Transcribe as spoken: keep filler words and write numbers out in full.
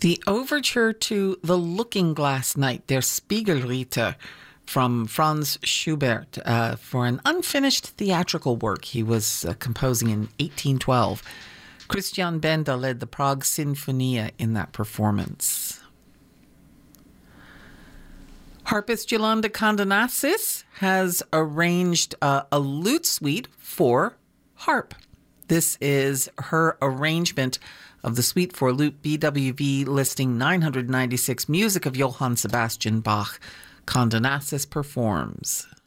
The overture to The Looking Glass Night, Der Spiegelritter, from Franz Schubert, uh, for an unfinished theatrical work he was uh, composing in eighteen twelve. Christian Benda led the Prague Sinfonia in that performance. Harpist Yolanda Kondonassis has arranged uh, a lute suite for harp. This is her arrangement of the Suite for Lute B W V listing nine hundred ninety-six, music of Johann Sebastian Bach. Kondonassis performs.